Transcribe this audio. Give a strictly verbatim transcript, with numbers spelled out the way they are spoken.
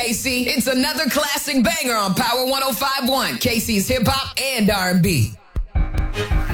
K C, it's another classic banger on Power one oh five point one, K C's Hip Hop and R and B.